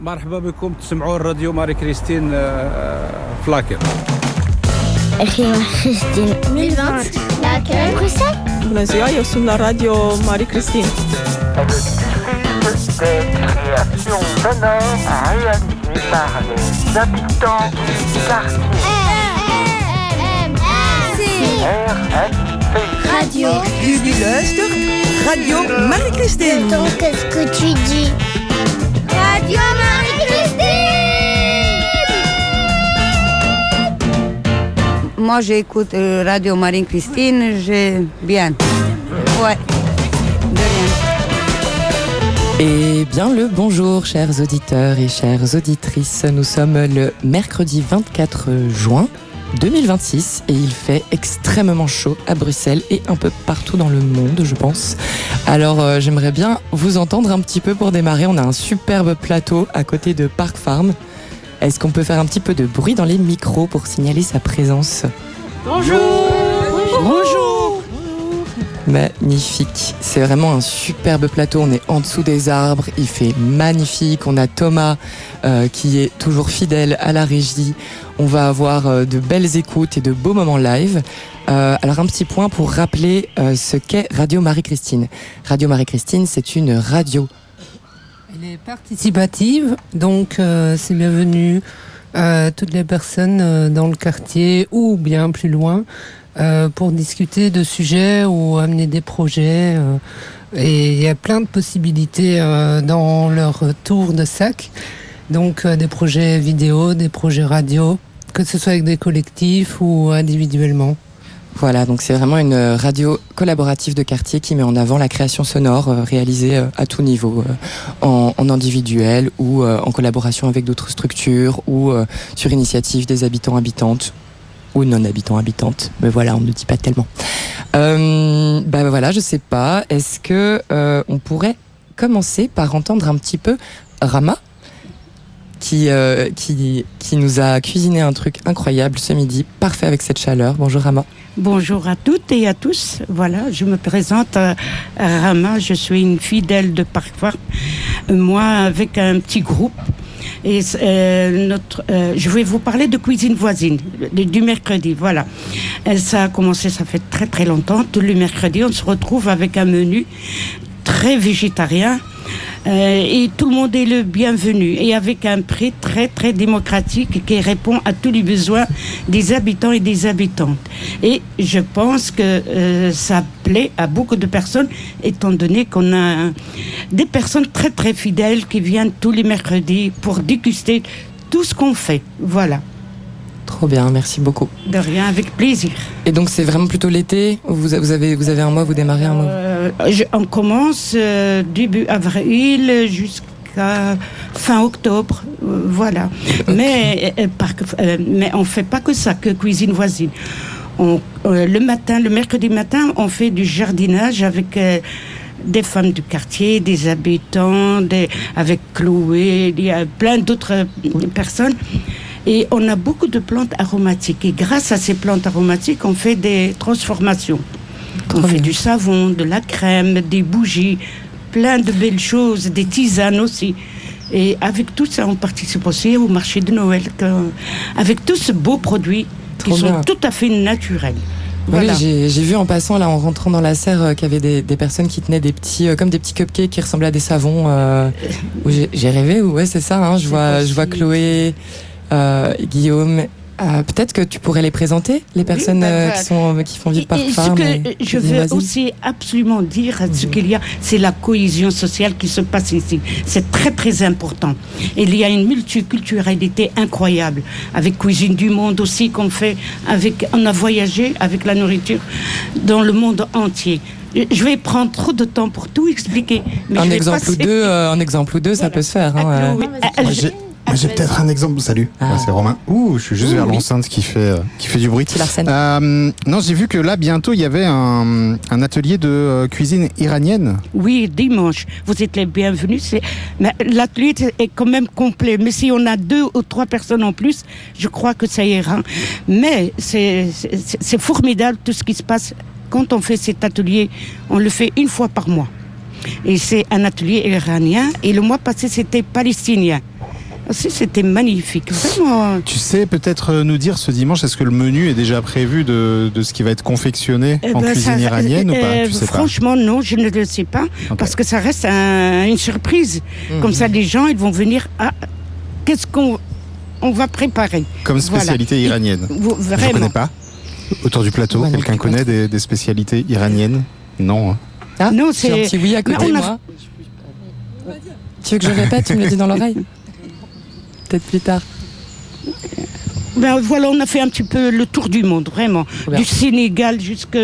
مرحبا بكم تسمعوا الراديو ماري كريستين فلاكر. أخي كريستين 2020 laquelle Bruxelles. Bună ziua, eu sunt la radio Marie Christine. Des créations sonores réalisées par les habitants du quartier. RMC Radio. Jullie luistert Radio Marie Christine. Donc, qu'est-ce que tu dis? Radio Marie-Christine. Moi, j'écoute Radio Marie-Christine, j'ai bien. Ouais, de rien. Et bien le bonjour, chers auditeurs et chères auditrices. Nous sommes le mercredi 24 juin 2026 et il fait extrêmement chaud à Bruxelles et un peu partout dans le monde, je pense. Alors j'aimerais bien vous entendre un petit peu pour démarrer. On a un superbe plateau à côté de Park Farm. Est-ce qu'on peut faire un petit peu de bruit dans les micros pour signaler sa présence? Bonjour. Bonjour. Magnifique, c'est vraiment un superbe plateau, on est en dessous des arbres, il fait magnifique, on a Thomas qui est toujours fidèle à la régie, on va avoir de belles écoutes et de beaux moments live. Alors un petit point pour rappeler ce qu'est Radio Marie-Christine. Radio Marie-Christine, c'est une radio. Elle est participative, donc c'est bienvenu à toutes les personnes dans le quartier ou bien plus loin pour discuter de sujets ou amener des projets. Et il y a plein de possibilités dans leur tour de sac. Donc des projets vidéo, des projets radio, que ce soit avec des collectifs ou individuellement. Voilà, donc c'est vraiment une radio collaborative de quartier qui met en avant la création sonore réalisée à tout niveau, en individuel ou en collaboration avec d'autres structures ou sur initiative des habitants-habitantes ou non-habitants-habitantes. Mais voilà, on ne dit pas tellement. Voilà, je sais pas, est-ce que on pourrait commencer par entendre un petit peu Rama qui nous a cuisiné un truc incroyable ce midi, parfait avec cette chaleur. Bonjour Rama. Bonjour à toutes et à tous. Voilà, je me présente à Rama, je suis une fidèle de Park Farm. Moi, avec un petit groupe. Et je vais vous parler de cuisine voisine, du mercredi, voilà. Ça a commencé, ça fait très très longtemps. Tous les mercredis, on se retrouve avec un menu très végétarien. Et tout le monde est le bienvenu et avec un prix très très démocratique qui répond à tous les besoins des habitants et des habitantes. Et je pense que ça plaît à beaucoup de personnes étant donné qu'on a des personnes très très fidèles qui viennent tous les mercredis pour déguster tout ce qu'on fait. Voilà. Trop bien, merci beaucoup. De rien, avec plaisir. Et donc c'est vraiment plutôt l'été? Vous avez un mois, vous démarrez un mois? On commence début avril jusqu'à fin octobre, voilà. Okay. Mais on fait pas que ça, que cuisine voisine. Le mercredi matin, on fait du jardinage avec des femmes du quartier, des habitants, avec Chloé, il y a plein d'autres personnes. Et on a beaucoup de plantes aromatiques. Et grâce à ces plantes aromatiques, on fait des transformations. On fait du savon, de la crème, des bougies, plein de belles choses, des tisanes aussi. Et avec tout ça, on participe aussi au marché de Noël, avec tous ces beaux produits qui sont tout à fait naturels. Voilà. Oui, j'ai vu en passant, là, en rentrant dans la serre, qu'il y avait des personnes qui tenaient des petits, comme des petits cupcakes qui ressemblaient à des savons. Où j'ai rêvé, ouais, c'est ça. Hein, je vois Chloé, Guillaume. Peut-être que tu pourrais les présenter, les personnes qui font vivre Park Farm. Je veux aussi absolument dire ce qu'il y a, c'est la cohésion sociale qui se passe ici. C'est très très important. Il y a une multiculturalité incroyable, avec Cuisine du Monde aussi qu'on fait. On a voyagé avec la nourriture dans le monde entier. Je vais prendre trop de temps pour tout expliquer. Mais un exemple ou deux, voilà. Ça peut se faire. Hein, J'ai peut-être un exemple. Salut, c'est Romain. Je suis juste vers l'enceinte qui fait du bruit. C'est Larsen. Non, j'ai vu que là, bientôt, il y avait un atelier de cuisine iranienne. Oui, dimanche. Vous êtes les bienvenus. Mais l'atelier est quand même complet. Mais si on a 2 ou 3 personnes en plus, je crois que ça ira. Mais c'est formidable tout ce qui se passe. Quand on fait cet atelier, on le fait une fois par mois. Et c'est un atelier iranien. Et le mois passé, c'était palestinien. C'était magnifique, vraiment. Tu sais peut-être nous dire ce dimanche, est-ce que le menu est déjà prévu de ce qui va être confectionné en cuisine iranienne ou pas? Tu sais franchement, non, je ne le sais pas, parce que ça reste une surprise. Comme ça, les gens, ils vont venir. Qu'est-ce qu'on va préparer? Comme spécialité iranienne. Vraiment. Je ne connais pas. Autour du plateau, quelqu'un connaît des spécialités iraniennes? Non. Hein. Ah, non, c'est un petit oui à côté de moi. Tu veux que je répète? Tu me le dis dans l'oreille? Peut-être plus tard. Ben voilà, on a fait un petit peu le tour du monde, vraiment. Du Sénégal jusqu'à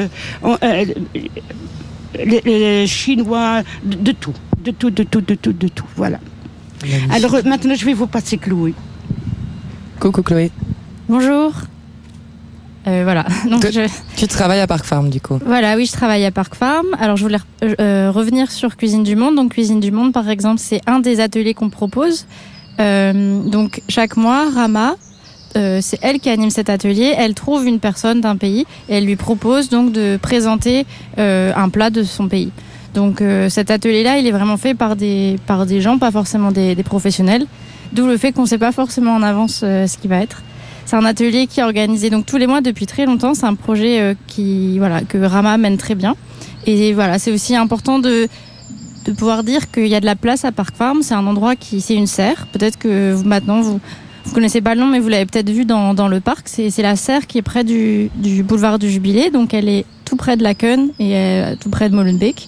les Chinois, de tout. De tout, voilà. Alors maintenant, je vais vous passer Chloé. Coucou Chloé. Bonjour. Voilà. Donc tu travailles à Parc Farm du coup. Voilà, oui, je travaille à Parc Farm. Alors je voulais revenir sur Cuisine du Monde. Donc Cuisine du Monde, par exemple, c'est un des ateliers qu'on propose. Donc chaque mois, Rama, c'est elle qui anime cet atelier. Elle trouve une personne d'un pays et elle lui propose donc de présenter un plat de son pays. Donc cet atelier-là, il est vraiment fait par des gens, pas forcément des professionnels. D'où le fait qu'on ne sait pas forcément en avance ce qui va être. C'est un atelier qui est organisé donc tous les mois depuis très longtemps. C'est un projet que Rama mène très bien. Et voilà, c'est aussi important de pouvoir dire qu'il y a de la place à Parc Farm. C'est un endroit c'est une serre. Peut-être que maintenant vous connaissez pas le nom, mais vous l'avez peut-être vu dans le parc. C'est la serre qui est près du boulevard du Jubilé. Donc elle est tout près de Laken et tout près de Molenbeek.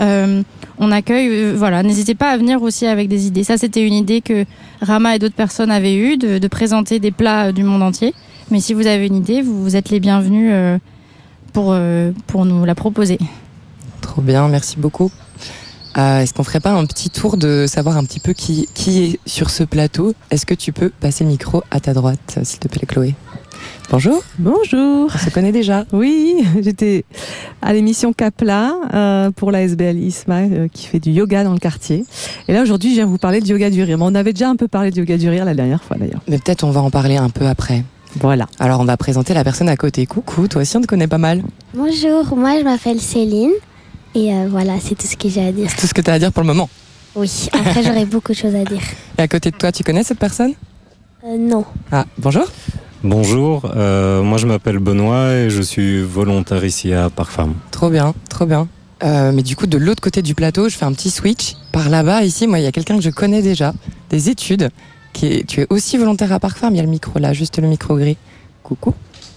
On accueille, n'hésitez pas à venir aussi avec des idées. Ça, c'était une idée que Rama et d'autres personnes avaient eue, de présenter des plats du monde entier. Mais si vous avez une idée, vous êtes les bienvenus pour nous la proposer. Trop bien, merci beaucoup. Est-ce qu'on ferait pas un petit tour de savoir un petit peu qui est sur ce plateau? Est-ce que tu peux passer le micro à ta droite, s'il te plaît, Chloé? Bonjour. Bonjour. On se connaît déjà? Oui, j'étais à l'émission Capla pour la SBL ISMA qui fait du yoga dans le quartier. Et là, aujourd'hui, je viens vous parler de yoga du rire. Mais on avait déjà un peu parlé de yoga du rire la dernière fois, d'ailleurs. Mais peut-être on va en parler un peu après. Voilà. Alors, on va présenter la personne à côté. Coucou, toi aussi, on te connaît pas mal. Bonjour, moi, je m'appelle Céline. Et voilà, c'est tout ce que j'ai à dire. C'est tout ce que tu as à dire pour le moment? Oui, après, j'aurais beaucoup de choses à dire. Et à côté de toi, tu connais cette personne? Non. Ah, bonjour. Bonjour, moi je m'appelle Benoît et je suis volontaire ici à Parc Farm. Trop bien, trop bien. Mais du coup, de l'autre côté du plateau, je fais un petit switch. Par là-bas, ici, moi, il y a quelqu'un que je connais déjà, des études. Tu es aussi volontaire à Parc Farm. Il y a le micro là, juste le micro gris. Coucou.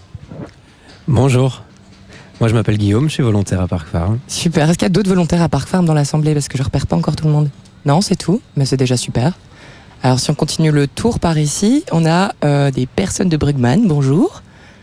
Bonjour. Moi, je m'appelle Guillaume, je suis volontaire à Parc Farm. Super. Est-ce qu'il y a d'autres volontaires à Parc Farm dans l'assemblée? Parce que je repère pas encore tout le monde. Non, c'est tout, mais c'est déjà super. Alors, si on continue le tour par ici, on a des personnes de Brugman. Bonjour.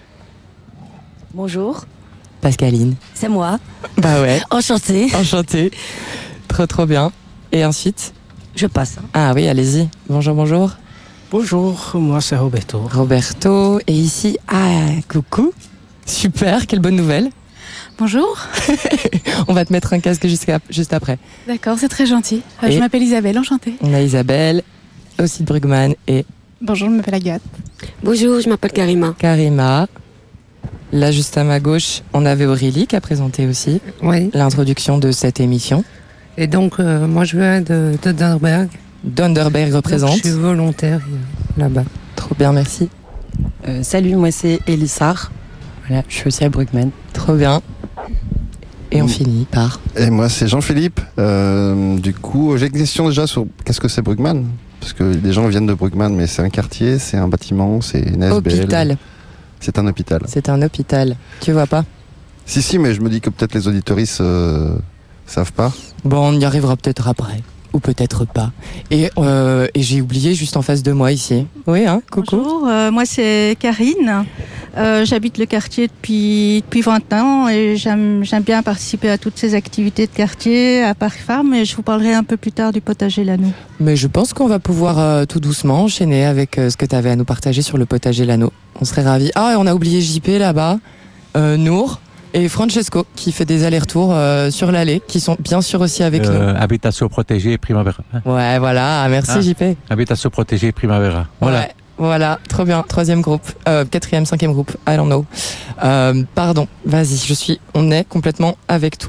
Bonjour. Pascaline. C'est moi. Bah ouais. Enchantée. Enchantée. Trop, trop bien. Et ensuite? Je passe. Ah oui, allez-y. Bonjour, bonjour. Bonjour, moi c'est Roberto. Roberto. Et ici, coucou. Super, quelle bonne nouvelle. Bonjour. On va te mettre un casque juste après. D'accord, c'est très gentil. Je m'appelle Isabelle, enchantée. On a Isabelle, aussi de Brugman, et... Bonjour, je m'appelle Agathe. Bonjour, je m'appelle Karima. Karima. Là, juste à ma gauche, on avait Aurélie qui a présenté aussi l'introduction de cette émission. Et donc, moi, je viens de Donderberg. Donderberg représente. Donc, je suis volontaire là-bas. Trop bien, merci. Salut, moi c'est Elisar. Voilà, je suis aussi à Brugman. Trop bien. Et on finit par... Et moi c'est Jean-Philippe. Du coup, j'ai une question déjà sur qu'est-ce que c'est Brugman? Parce que les gens viennent de Brugman, mais c'est un quartier, c'est un bâtiment, c'est une SBL. Hôpital. C'est un hôpital. C'est un hôpital. Tu vois pas? Si, mais je me dis que peut-être les auditoristes savent pas. Bon, on y arrivera peut-être après. Ou peut-être pas. Et j'ai oublié juste en face de moi ici. Oui, hein, coucou. Bonjour, moi c'est Karine. J'habite le quartier depuis 20 ans et j'aime bien participer à toutes ces activités de quartier à Parc Farm, et je vous parlerai un peu plus tard du potager Lano. Mais je pense qu'on va pouvoir tout doucement enchaîner avec ce que tu avais à nous partager sur le potager Lano. On serait ravis. Ah, et on a oublié JP là-bas, Nour et Francesco qui fait des allers-retours sur l'allée, qui sont bien sûr aussi avec nous. Habitation protégée Primavera. Ouais, voilà, merci JP. Habitation protégée Primavera. Voilà. Ouais. Voilà, trop bien. 3e groupe, 4e, 5e groupe, I don't know. Pardon, vas-y, on est complètement avec toi.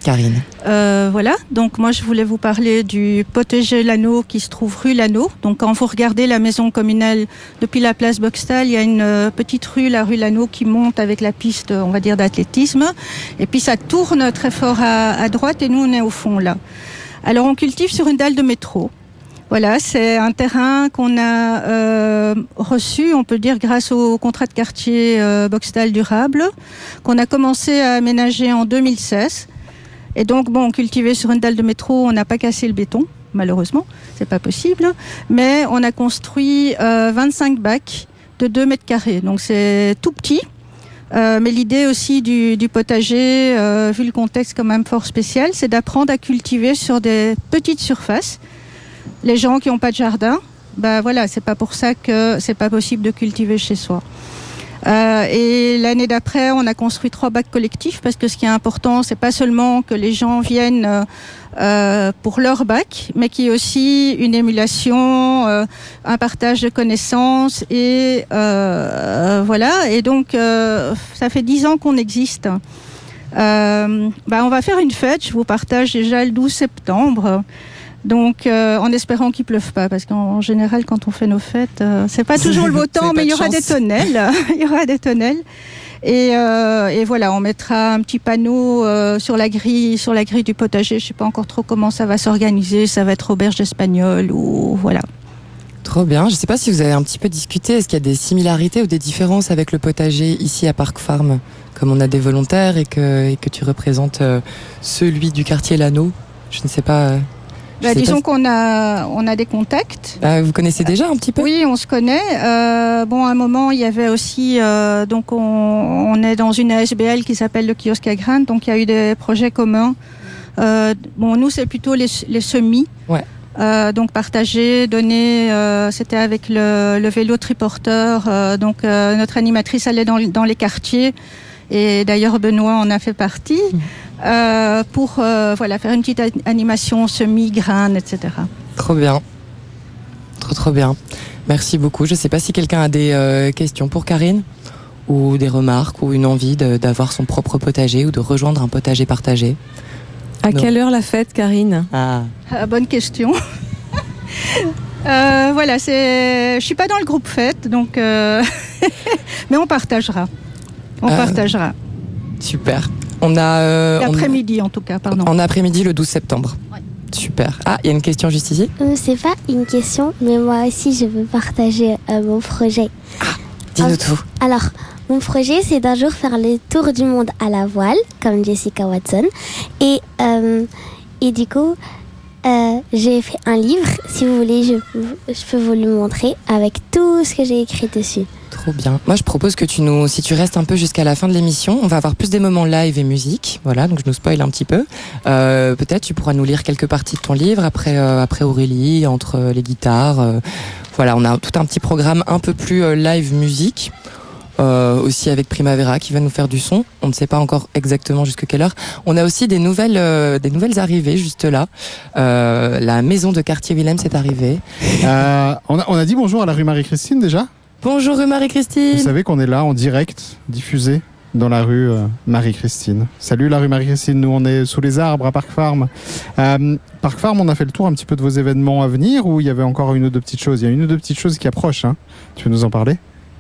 Karine. Voilà, donc moi je voulais vous parler du potager Lanneau qui se trouve rue Lanneau. Donc quand vous regardez la maison communale depuis la place Boxtal, il y a une petite rue, la rue Lanneau, qui monte avec la piste, on va dire, d'athlétisme. Et puis ça tourne très fort à droite et nous on est au fond là. Alors on cultive sur une dalle de métro. Voilà, c'est un terrain qu'on a reçu, on peut dire, grâce au contrat de quartier Boxtal durable, qu'on a commencé à aménager en 2016. Et donc, bon, cultiver sur une dalle de métro, on n'a pas cassé le béton, malheureusement, c'est pas possible. Mais on a construit 25 bacs de 2 mètres carrés, donc c'est tout petit. Mais l'idée aussi du potager, vu le contexte quand même fort spécial, c'est d'apprendre à cultiver sur des petites surfaces. Les gens qui n'ont pas de jardin, ben voilà, c'est pas pour ça que c'est pas possible de cultiver chez soi. Et l'année d'après, on a construit 3 bacs collectifs parce que ce qui est important, c'est pas seulement que les gens viennent pour leur bac, mais qu'il y ait aussi une émulation, un partage de connaissances et voilà. Et donc, ça fait 10 ans qu'on existe. On va faire une fête. Je vous partage déjà le 12 septembre. Donc, en espérant qu'il pleuve pas, parce qu'en général, quand on fait nos fêtes, c'est pas toujours le beau temps, mais il y aura des tonnelles. Il y aura des tonnelles. Et voilà, on mettra un petit panneau sur la grille du potager. Je sais pas encore trop comment ça va s'organiser. Ça va être auberge espagnole ou voilà. Trop bien. Je sais pas si vous avez un petit peu discuté. Est-ce qu'il y a des similarités ou des différences avec le potager ici à Parc Farm, comme on a des volontaires et que tu représentes celui du quartier Lanneau. Je ne sais pas. Disons qu'on a des contacts. Vous connaissez déjà un petit peu ? Oui, on se connaît. À un moment, il y avait aussi... donc, on est dans une ASBL qui s'appelle le kiosque à graines. Donc, il y a eu des projets communs. Nous, c'est plutôt les semis. Ouais. Donc, partager, donner... c'était avec le vélo triporteur. Notre animatrice allait dans les quartiers. Et d'ailleurs, Benoît en a fait partie. Pour faire une petite animation semi-graines, etc. Trop bien. Trop bien. Merci beaucoup. Je ne sais pas si quelqu'un a des questions pour Karine, ou des remarques, ou une envie d'avoir son propre potager, ou de rejoindre un potager partagé. Quelle heure la fête, Karine ? Bonne question. Je suis pas dans le groupe fête, donc mais on partagera. Partagera. Super. On a l'après-midi en tout cas, pardon. En après-midi le 12 septembre. Ouais. Super. Il y a une question juste ici. C'est pas une question, mais moi aussi je veux partager mon projet. Dis-nous tout. Alors, mon projet, c'est d'un jour faire le tour du monde à la voile, comme Jessica Watson. Et du coup, j'ai fait un livre. Si vous voulez, je peux vous le montrer avec tout ce que j'ai écrit dessus. Trop bien. Moi, je propose que si tu restes un peu jusqu'à la fin de l'émission, on va avoir plus des moments live et musique. Voilà, donc je nous spoil un petit peu. Peut-être tu pourras nous lire quelques parties de ton livre après Aurélie, entre les guitares. Voilà, on a tout un petit programme un peu plus live musique. Aussi avec Primavera qui va nous faire du son. On ne sait pas encore exactement jusqu'à quelle heure. On a aussi des nouvelles arrivées juste là. La maison de quartier Willem est arrivée. On a dit bonjour à la rue Marie-Christine déjà. Bonjour rue Marie-Christine. Vous savez qu'on est là en direct, diffusé dans la rue Marie-Christine. Salut la rue Marie-Christine, nous on est sous les arbres à Parc Farm. Parc Farm, on a fait le tour un petit peu de vos événements à venir ou il y avait encore une ou deux petites choses ? Il y a une ou deux petites choses qui approchent. Hein. Tu veux nous en parler ?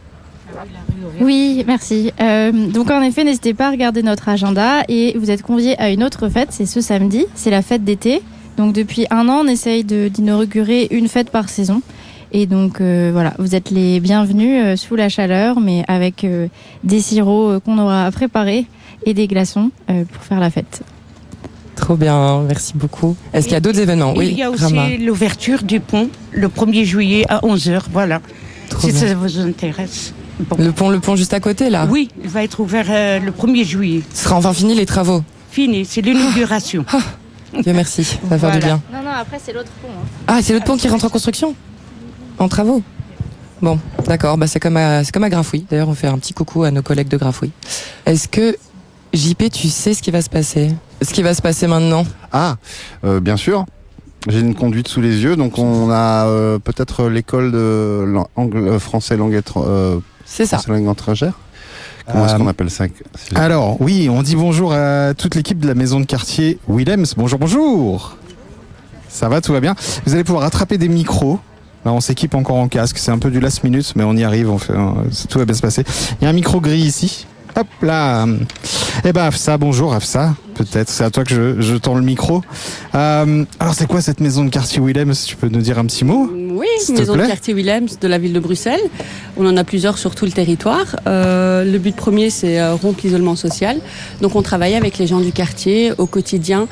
Oui, merci. Donc en effet, n'hésitez pas à regarder notre agenda et vous êtes conviés à une autre fête, c'est ce samedi, c'est la fête d'été. Donc depuis 1 an, on essaye d'inaugurer une fête par saison. Et donc voilà, vous êtes les bienvenus sous la chaleur, mais avec des sirops qu'on aura préparés et des glaçons pour faire la fête. Trop bien, merci beaucoup. Est-ce qu'il y a d'autres événements ? Oui, il y a aussi Rama. l'ouverture du pont le 1er juillet à 11h, voilà. Trop si bien. ça vous intéresse. Bon. Le pont juste à côté là ? Oui, il va être ouvert le 1er juillet. Ce sera enfin fini les travaux ? Fini, c'est l'inauguration. Dieu merci, ça va faire du bien. Non, après c'est l'autre pont. C'est l'autre pont qui rentre en construction ? En travaux ? Bon, d'accord, c'est comme à Grafouille. D'ailleurs, on fait un petit coucou à nos collègues de Grafouille. Est-ce que, JP, tu sais ce qui va se passer ? Ce qui va se passer maintenant ? Bien sûr. J'ai une conduite sous les yeux, donc on a peut-être l'école de français langue c'est ça. langue étrangère Comment est-ce qu'on appelle ça? Alors, oui, on dit bonjour à toute l'équipe de la maison de quartier Willems. Bonjour, bonjour. Ça va, tout va bien. Vous allez pouvoir attraper des micros. Là, on s'équipe encore en casque. C'est un peu du last minute, mais on y arrive. Tout va bien se passer. Il y a un micro gris ici. Hop là. Eh ben, Afsa, bonjour Afsa. Peut-être, c'est à toi que je tends le micro. Alors, c'est quoi cette maison de quartier Willems? Tu peux nous dire un petit mot? Oui, maison de quartier Willems de la ville de Bruxelles. On en a plusieurs sur tout le territoire. Le but premier, c'est rompre l'isolement social. Donc, on travaille avec les gens du quartier au quotidien,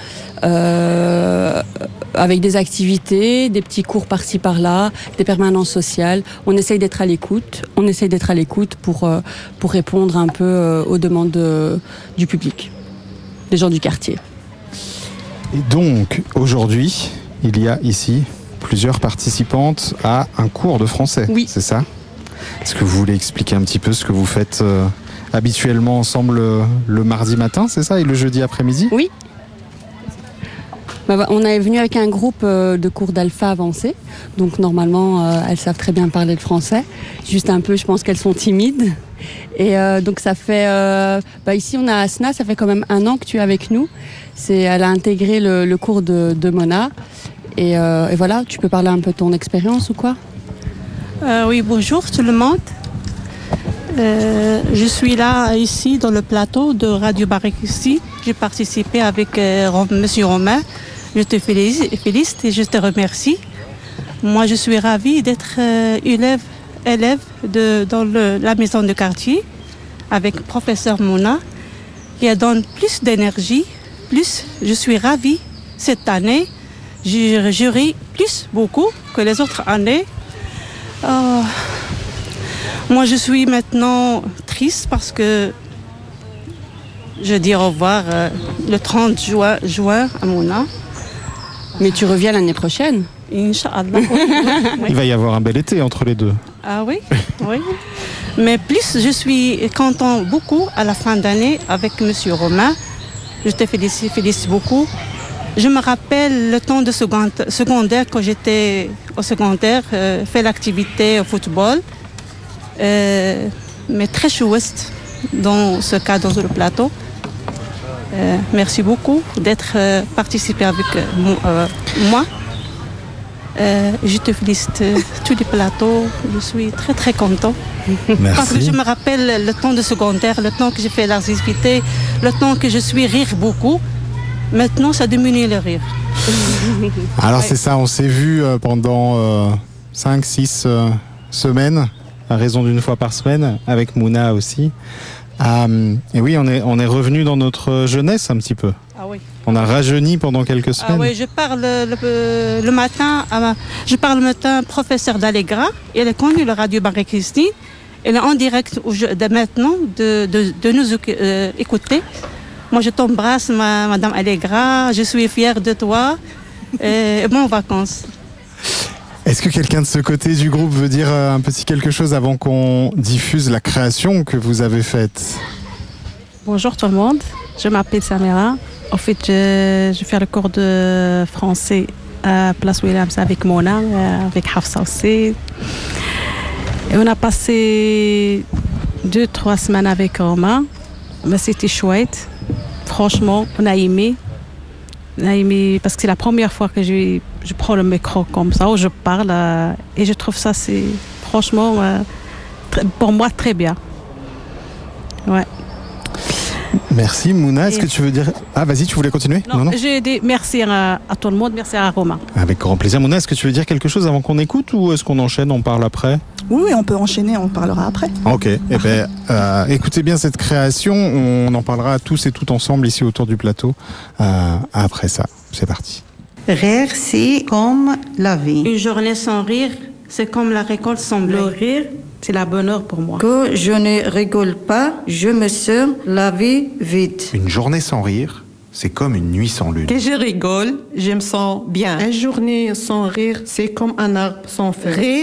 avec des activités, des petits cours par-ci par-là, des permanences sociales. On essaye d'être à l'écoute. Pour répondre un peu aux demandes du public, des gens du quartier. Et donc, aujourd'hui, il y a ici plusieurs participantes à un cours de français. Oui. C'est ça? Est-ce que vous voulez expliquer un petit peu ce que vous faites habituellement ensemble le mardi matin, c'est ça, et le jeudi après-midi? Oui. On est venu avec un groupe de cours d'alpha avancé. Donc normalement, elles savent très bien parler le français. Juste un peu, je pense qu'elles sont timides. Et donc ça fait... ici, on a Asna, ça fait quand même 1 an que tu es avec nous. Elle a intégré le cours de Mona. Et voilà, tu peux parler un peu de ton expérience ou quoi? Oui, bonjour tout le monde. Je suis là, ici, dans le plateau de Radio Marie-Christine. J'ai participé avec Monsieur Romain. Je te félicite et je te remercie. Moi, je suis ravie d'être élève dans la maison de quartier avec professeur Mona, qui donne plus d'énergie. Je suis ravie cette année. Je ris beaucoup que les autres années. Moi, je suis maintenant triste parce que je dis au revoir le 30 juin à Mona. Mais tu reviens l'année prochaine? Inch'Allah. Il va y avoir un bel été entre les deux. Ah oui, oui. Mais je suis content beaucoup à la fin d'année avec Monsieur Romain. Je te félicite beaucoup. Je me rappelle le temps de secondaire, quand j'étais au secondaire, fait l'activité au football. Mais très chouette dans ce cas, dans le plateau. Merci beaucoup d'être participé avec moi. Je te félicite tous les plateaux. Je suis très très content. Merci. Parce que je me rappelle le temps de secondaire, le temps que j'ai fait l'activité, le temps que je suis rire beaucoup. Maintenant, ça diminue le rire. Alors c'est ça, on s'est vu pendant 5-6 semaines, à raison d'1 fois par semaine, avec Mouna aussi. Et oui, on est revenu dans notre jeunesse un petit peu. Ah oui. On a rajeuni pendant quelques semaines. Ah oui, je parle le matin, professeur d'Allegra. Elle a connu la radio Marie-Christine. Elle est en direct maintenant de nous écouter. Moi, je t'embrasse, Madame Allegra. Je suis fière de toi. Et bonnes vacances. Est-ce que quelqu'un de ce côté du groupe veut dire un petit quelque chose avant qu'on diffuse la création que vous avez faite? Bonjour tout le monde, je m'appelle Samira. En fait, je fais le cours de français à Place Willems avec Mona, avec Hafsa aussi. Et on a passé 2-3 semaines avec Romain, mais c'était chouette. Franchement, on a aimé. Parce que c'est la première fois que je prends le micro comme ça, où je parle, et je trouve ça, c'est franchement, pour moi, très bien. Ouais. Merci Mouna, est-ce que tu veux dire... Ah vas-y, tu voulais continuer? Non. J'ai dit merci à tout le monde, merci à Romain. Avec grand plaisir. Mouna, est-ce que tu veux dire quelque chose avant qu'on écoute, ou est-ce qu'on enchaîne, on parle après? Oui, on peut enchaîner, on parlera après. Ok, eh bien, écoutez bien cette création, on en parlera tous et toutes ensemble ici autour du plateau après ça. C'est parti. Rire, c'est comme la vie. Une journée sans rire, c'est comme la récolte sans blé. Le rire, c'est la bonne heure pour moi. Que je ne rigole pas, je me sens la vie vide. Une journée sans rire, c'est comme une nuit sans lune. Que je rigole, je me sens bien. Une journée sans rire, c'est comme un arbre sans feuilles.